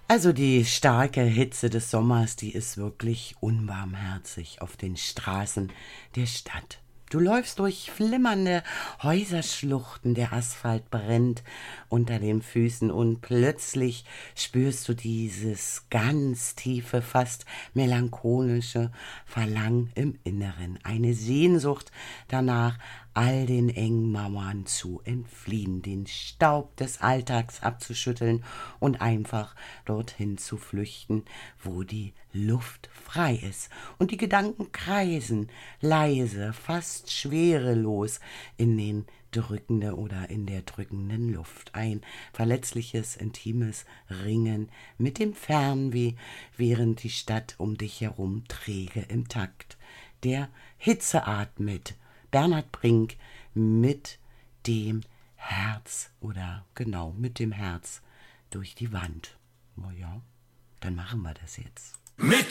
Also die starke Hitze des Sommers, die ist wirklich unbarmherzig auf den Straßen der Stadt. Du läufst durch flimmernde Häuserschluchten, der Asphalt brennt unter den Füßen und plötzlich spürst du dieses ganz tiefe, fast melancholische Verlangen im Inneren, eine Sehnsucht danach, all den engen Mauern zu entfliehen, den Staub des Alltags abzuschütteln und einfach dorthin zu flüchten, wo die Luft frei ist und die Gedanken kreisen, leise, fast schwerelos in den drückende oder in der drückenden Luft. Ein verletzliches, intimes Ringen mit dem Fernweh, während die Stadt um dich herum träge im Takt der Hitze atmet. Bernhard Brink mit dem Herz oder genau mit dem Herz durch die Wand. Na ja, dann machen wir das jetzt. Mit